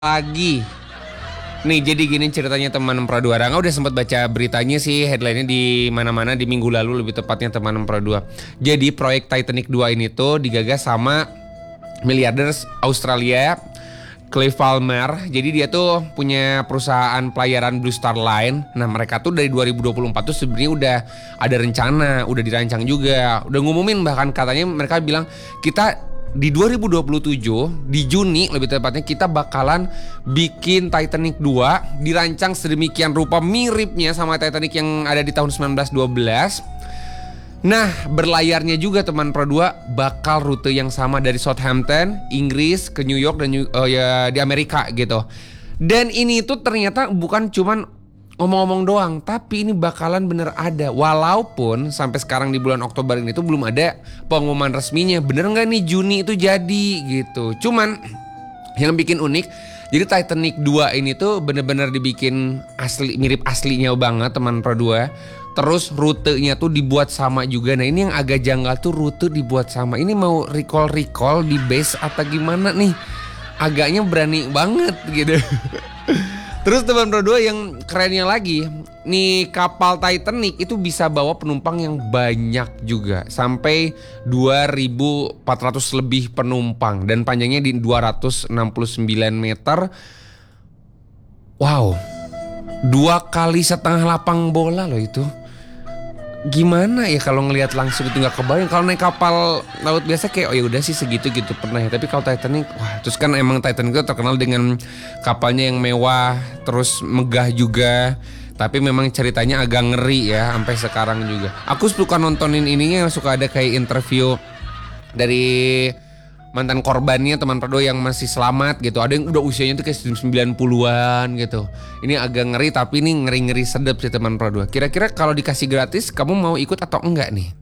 Lagi. Nih jadi gini ceritanya teman Pro 2. Rangga udah sempat baca beritanya sih, headline-nya di mana-mana di minggu lalu lebih tepatnya teman Pro 2. Jadi proyek Titanic 2 ini tuh digagas sama miliarder Australia Clive Palmer. Jadi dia tuh punya perusahaan pelayaran Blue Star Line. Nah mereka tuh dari 2024 tuh sebenarnya udah ada rencana, udah dirancang juga, udah ngumumin, bahkan katanya mereka bilang kita di 2027 di Juni lebih tepatnya kita bakalan bikin Titanic 2 dirancang sedemikian rupa miripnya sama Titanic yang ada di tahun 1912. Nah berlayarnya juga teman Pro 2 bakal rute yang sama dari Southampton, Inggris ke New York dan ya di Amerika gitu. Dan ini tuh ternyata bukan cuman ngomong-ngomong doang, tapi ini bakalan bener ada. Walaupun sampai sekarang di bulan Oktober ini tuh belum ada pengumuman resminya. Bener nggak nih Juni itu jadi gitu. Cuman yang bikin unik, jadi Titanic 2 ini tuh bener-bener dibikin asli, mirip aslinya banget teman Pro 2. Terus rutenya tuh dibuat sama juga. Nah ini yang agak janggal tuh rute dibuat sama. Ini mau recall di base atau gimana nih? Agaknya berani banget gitu. Terus teman Pro 2 yang kerennya lagi, nih kapal Titanic itu bisa bawa penumpang yang banyak juga, sampai 2.400 lebih penumpang dan panjangnya di 269 meter. Wow, 2 kali setengah lapang bola loh itu. Gimana ya kalau ngelihat langsung itu nggak kebayang. Kalau naik kapal laut biasa kayak oh ya udah sih segitu gitu pernah ya. Tapi kalau Titanic, wah, terus kan emang Titanic itu terkenal dengan kapalnya yang mewah, terus megah juga. Tapi memang ceritanya agak ngeri ya sampai sekarang juga. Aku suka nontonin ininya, suka ada kayak interview dari mantan korbannya teman Pro 2 yang masih selamat gitu. Ada yang udah usianya tuh kayak 90-an gitu. Ini agak ngeri tapi ini ngeri-ngeri sedep sih teman Pro 2. Kira-kira kalau dikasih gratis kamu mau ikut atau enggak nih?